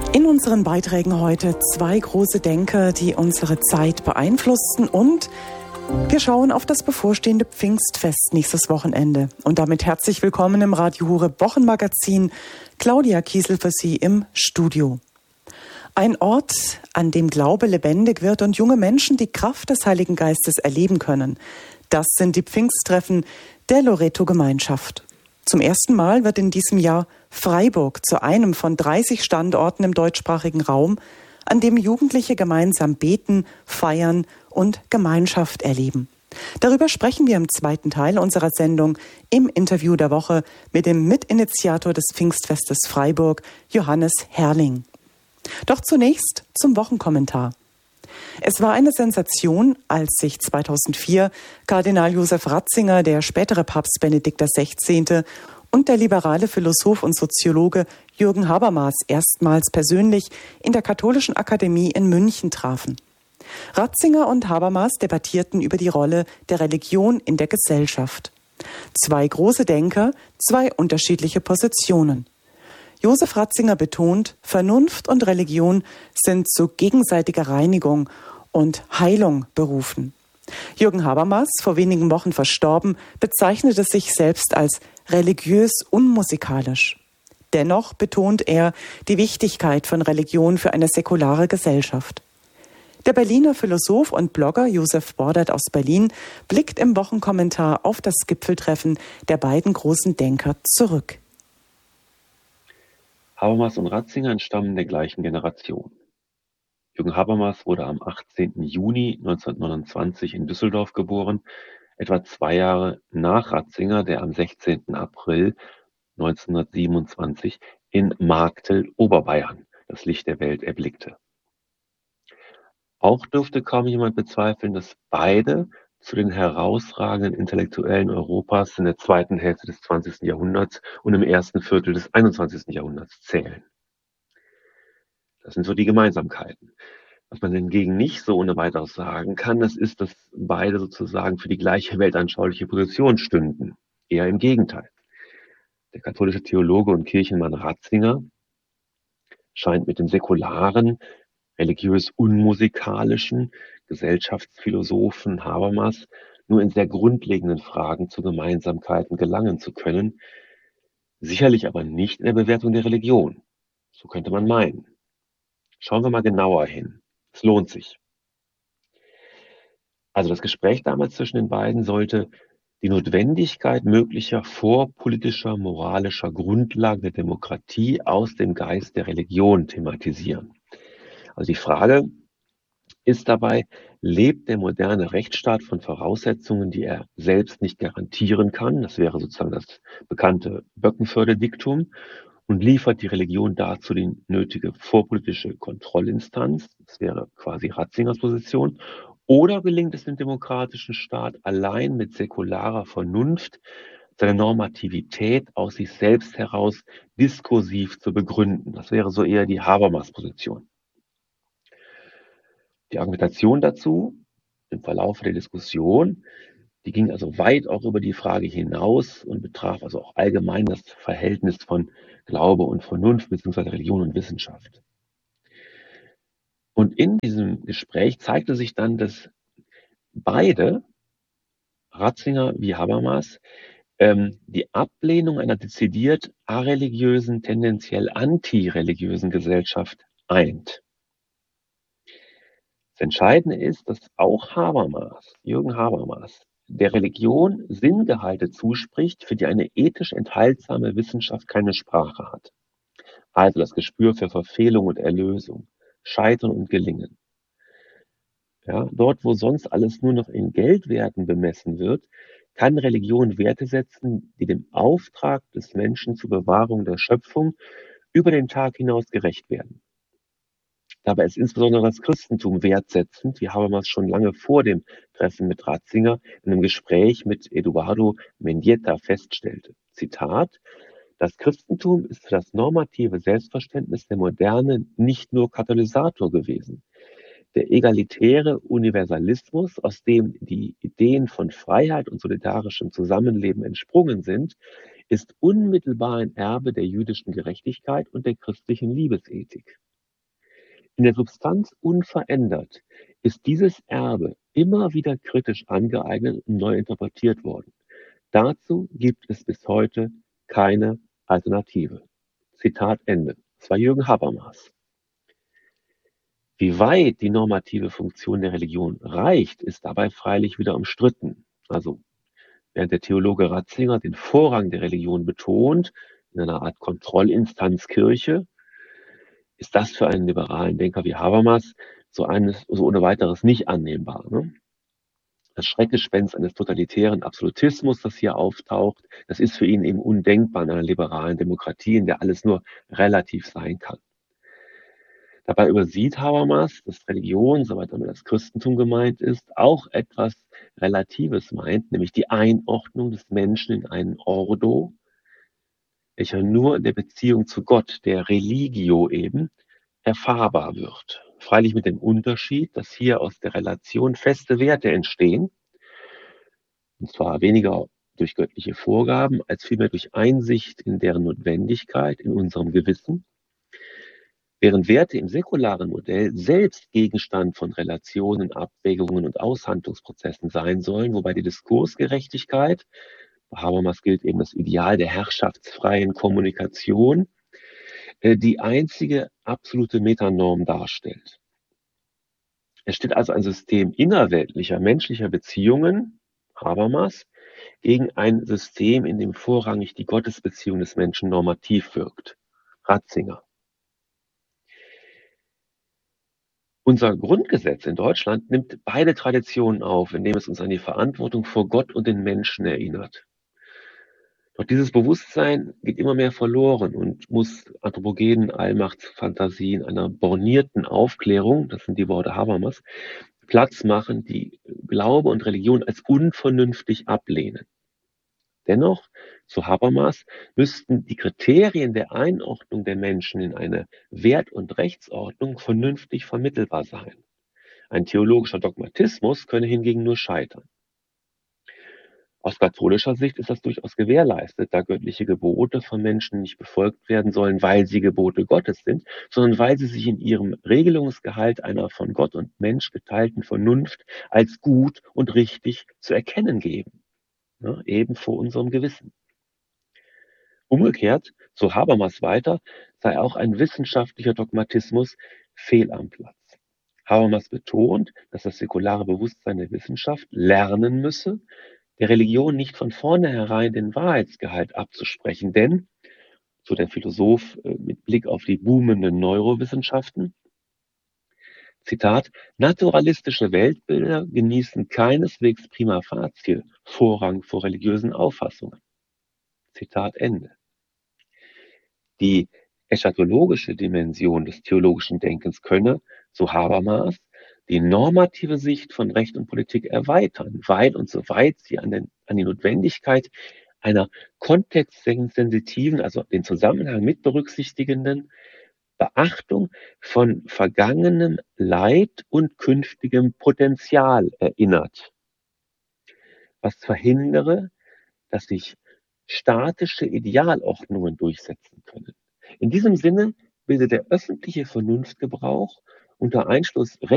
In unseren Beiträgen heute zwei große Denker, die unsere Zeit beeinflussten, und wir schauen auf das bevorstehende Pfingstfest nächstes Wochenende. Und damit herzlich willkommen im Radio Horeb Wochenmagazin. Claudia Kiesel für Sie im Studio. Ein Ort, an dem Glaube lebendig wird und junge Menschen die Kraft des Heiligen Geistes erleben können. Das sind die Pfingsttreffen der Loreto-Gemeinschaft. Zum ersten Mal wird in diesem Jahr Freiburg zu einem von 30 Standorten im deutschsprachigen Raum, an dem Jugendliche gemeinsam beten, feiern und Gemeinschaft erleben. Darüber sprechen wir im zweiten Teil unserer Sendung im Interview der Woche mit dem Mitinitiator des Pfingstfestes Freiburg, Johannes Herrling. Doch zunächst zum Wochenkommentar. Es war eine Sensation, als sich 2004 Kardinal Josef Ratzinger, der spätere Papst Benedikt XVI. Und der liberale Philosoph und Soziologe Jürgen Habermas erstmals persönlich in der Katholischen Akademie in München trafen. Ratzinger und Habermas debattierten über die Rolle der Religion in der Gesellschaft. Zwei große Denker, zwei unterschiedliche Positionen. Josef Ratzinger betont, Vernunft und Religion sind zu gegenseitiger Reinigung und Heilung berufen. Jürgen Habermas, vor wenigen Wochen verstorben, bezeichnete sich selbst als religiös unmusikalisch. Dennoch betont er die Wichtigkeit von Religion für eine säkulare Gesellschaft. Der Berliner Philosoph und Blogger Josef Bordert aus Berlin blickt im Wochenkommentar auf das Gipfeltreffen der beiden großen Denker zurück. Habermas und Ratzinger entstammen der gleichen Generation. Jürgen Habermas wurde am 18. Juni 1929 in Düsseldorf geboren, etwa 2 Jahre nach Ratzinger, der am 16. April 1927 in Marktel, Oberbayern, das Licht der Welt erblickte. Auch dürfte kaum jemand bezweifeln, dass beide zu den herausragenden Intellektuellen Europas in der zweiten Hälfte des 20. Jahrhunderts und im ersten Viertel des 21. Jahrhunderts zählen. Das sind so die Gemeinsamkeiten. Was man hingegen nicht so ohne weiteres sagen kann, das ist, dass beide sozusagen für die gleiche weltanschauliche Position stünden. Eher im Gegenteil. Der katholische Theologe und Kirchenmann Ratzinger scheint mit dem säkularen, religiös unmusikalischen Gesellschaftsphilosophen Habermas nur in sehr grundlegenden Fragen zu Gemeinsamkeiten gelangen zu können, sicherlich aber nicht in der Bewertung der Religion. So könnte man meinen. Schauen wir mal genauer hin. Es lohnt sich. Also das Gespräch damals zwischen den beiden sollte die Notwendigkeit möglicher vorpolitischer, moralischer Grundlagen der Demokratie aus dem Geist der Religion thematisieren. Also die Frage ist dabei, lebt der moderne Rechtsstaat von Voraussetzungen, die er selbst nicht garantieren kann? Das wäre sozusagen das bekannte Böckenförde-Diktum. Und liefert die Religion dazu die nötige vorpolitische Kontrollinstanz? Das wäre quasi Ratzingers Position. Oder gelingt es dem demokratischen Staat allein mit säkularer Vernunft, seine Normativität aus sich selbst heraus diskursiv zu begründen? Das wäre so eher die Habermas-Position. Die Argumentation dazu im Verlauf der Diskussion, die ging also weit auch über die Frage hinaus und betraf also auch allgemein das Verhältnis von Glaube und Vernunft bzw. Religion und Wissenschaft. Und in diesem Gespräch zeigte sich dann, dass beide, Ratzinger wie Habermas, die Ablehnung einer dezidiert areligiösen, tendenziell antireligiösen Gesellschaft eint. Das Entscheidende ist, dass auch Jürgen Habermas, der Religion Sinngehalte zuspricht, für die eine ethisch enthaltsame Wissenschaft keine Sprache hat. Also das Gespür für Verfehlung und Erlösung, Scheitern und Gelingen. Ja, dort, wo sonst alles nur noch in Geldwerten bemessen wird, kann Religion Werte setzen, die dem Auftrag des Menschen zur Bewahrung der Schöpfung über den Tag hinaus gerecht werden. Dabei ist insbesondere das Christentum wertsetzend, wie Habermas schon lange vor dem Treffen mit Ratzinger in einem Gespräch mit Eduardo Mendieta feststellte. Zitat: Das Christentum ist für das normative Selbstverständnis der Moderne nicht nur Katalysator gewesen. Der egalitäre Universalismus, aus dem die Ideen von Freiheit und solidarischem Zusammenleben entsprungen sind, ist unmittelbar ein Erbe der jüdischen Gerechtigkeit und der christlichen Liebesethik. In der Substanz unverändert ist dieses Erbe immer wieder kritisch angeeignet und neu interpretiert worden. Dazu gibt es bis heute keine Alternative. Zitat Ende. Das war Jürgen Habermas. Wie weit die normative Funktion der Religion reicht, ist dabei freilich wieder umstritten. Also, während der Theologe Ratzinger den Vorrang der Religion betont, in einer Art Kontrollinstanz Kirche, ist das für einen liberalen Denker wie Habermas so ohne weiteres nicht annehmbar. Ne? Das Schreckgespenst eines totalitären Absolutismus, das hier auftaucht, das ist für ihn eben undenkbar in einer liberalen Demokratie, in der alles nur relativ sein kann. Dabei übersieht Habermas, dass Religion, soweit damit das Christentum gemeint ist, auch etwas Relatives meint, nämlich die Einordnung des Menschen in einen Ordo, welcher nur in der Beziehung zu Gott, der Religio eben, erfahrbar wird. Freilich mit dem Unterschied, dass hier aus der Relation feste Werte entstehen, und zwar weniger durch göttliche Vorgaben, als vielmehr durch Einsicht in deren Notwendigkeit in unserem Gewissen, während Werte im säkularen Modell selbst Gegenstand von Relationen, Abwägungen und Aushandlungsprozessen sein sollen, wobei die Diskursgerechtigkeit, bei Habermas gilt eben das Ideal der herrschaftsfreien Kommunikation, die einzige absolute Metanorm darstellt. Es steht also ein System innerweltlicher menschlicher Beziehungen, Habermas, gegen ein System, in dem vorrangig die Gottesbeziehung des Menschen normativ wirkt, Ratzinger. Unser Grundgesetz in Deutschland nimmt beide Traditionen auf, indem es uns an die Verantwortung vor Gott und den Menschen erinnert. Doch dieses Bewusstsein geht immer mehr verloren und muss anthropogenen Allmachtsfantasien einer bornierten Aufklärung, das sind die Worte Habermas, Platz machen, die Glaube und Religion als unvernünftig ablehnen. Dennoch, so Habermas, müssten die Kriterien der Einordnung der Menschen in eine Wert- und Rechtsordnung vernünftig vermittelbar sein. Ein theologischer Dogmatismus könne hingegen nur scheitern. Aus katholischer Sicht ist das durchaus gewährleistet, da göttliche Gebote von Menschen nicht befolgt werden sollen, weil sie Gebote Gottes sind, sondern weil sie sich in ihrem Regelungsgehalt einer von Gott und Mensch geteilten Vernunft als gut und richtig zu erkennen geben, ne, eben vor unserem Gewissen. Umgekehrt, so Habermas weiter, sei auch ein wissenschaftlicher Dogmatismus fehl am Platz. Habermas betont, dass das säkulare Bewusstsein der Wissenschaft lernen müsse, der Religion nicht von vornherein den Wahrheitsgehalt abzusprechen, denn, so der Philosoph mit Blick auf die boomenden Neurowissenschaften, Zitat, naturalistische Weltbilder genießen keineswegs prima facie Vorrang vor religiösen Auffassungen. Zitat Ende. Die eschatologische Dimension des theologischen Denkens könne, so Habermas, die normative Sicht von Recht und Politik erweitern, weil und soweit sie an die Notwendigkeit einer kontextsensitiven, also den Zusammenhang mit berücksichtigenden Beachtung von vergangenem Leid und künftigem Potenzial erinnert, was verhindere, dass sich statische Idealordnungen durchsetzen können. In diesem Sinne bildet der öffentliche Vernunftgebrauch unter Einschluss